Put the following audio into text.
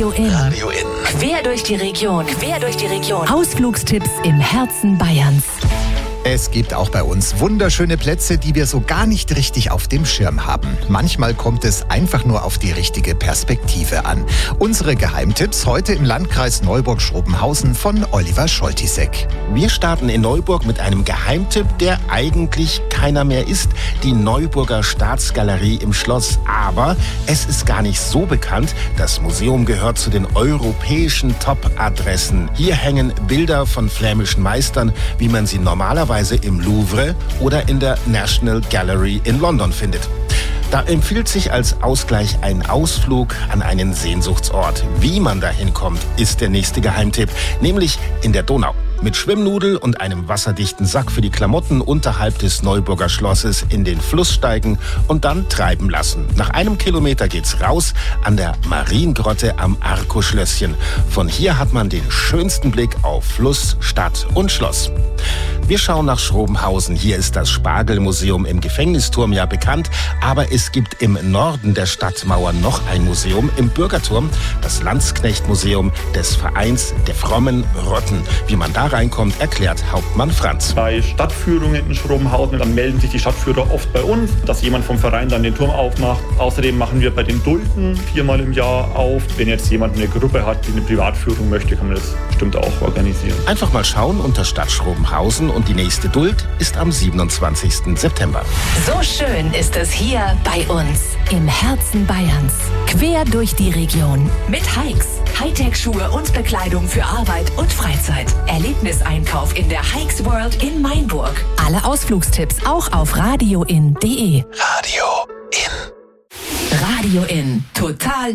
Radio In. Radio In. Quer durch die Region. Quer durch die Region. Ausflugstipps im Herzen Bayerns. Es gibt auch bei uns wunderschöne Plätze, die wir so gar nicht richtig auf dem Schirm haben. Manchmal kommt es einfach nur auf die richtige Perspektive an. Unsere Geheimtipps heute im Landkreis Neuburg-Schrobenhausen von Oliver Scholtisek. Wir starten in Neuburg mit einem Geheimtipp, der eigentlich keiner mehr ist. Die Neuburger Staatsgalerie im Schloss. Aber es ist gar nicht so bekannt. Das Museum gehört zu den europäischen Top-Adressen. Hier hängen Bilder von flämischen Meistern, wie man sie normalerweise im Louvre oder in der National Gallery in London findet. Da empfiehlt sich als Ausgleich ein Ausflug an einen Sehnsuchtsort. Wie man dahin kommt, ist der nächste Geheimtipp, nämlich in der Donau. Mit Schwimmnudel und einem wasserdichten Sack für die Klamotten unterhalb des Neuburger Schlosses in den Fluss steigen und dann treiben lassen. Nach 1 Kilometer geht's raus an der Mariengrotte am Arco-Schlösschen. Von hier hat man den schönsten Blick auf Fluss, Stadt und Schloss. Wir schauen nach Schrobenhausen. Hier ist das Spargelmuseum im Gefängnisturm ja bekannt, aber es gibt im Norden der Stadtmauer noch ein Museum im Bürgerturm, das Landsknechtmuseum des Vereins der frommen Rotten. Wie man da reinkommt, erklärt Hauptmann Franz. Bei Stadtführungen in Schrobenhausen, dann melden sich die Stadtführer oft bei uns, dass jemand vom Verein dann den Turm aufmacht. Außerdem machen wir bei den Dulden 4-mal im Jahr auf. Wenn jetzt jemand eine Gruppe hat, die eine Privatführung möchte, kann man das bestimmt auch organisieren. Einfach mal schauen unter Stadt Schrobenhausen und die nächste Duld ist am 27. September. So schön ist es hier bei uns im Herzen Bayerns. Quer durch die Region mit Hikes. Hightech-Schuhe und Bekleidung für Arbeit und Freizeit. Erlebniseinkauf in der Hikes World in Mainburg. Alle Ausflugstipps auch auf radioin.de. Radio In. Radio In. Total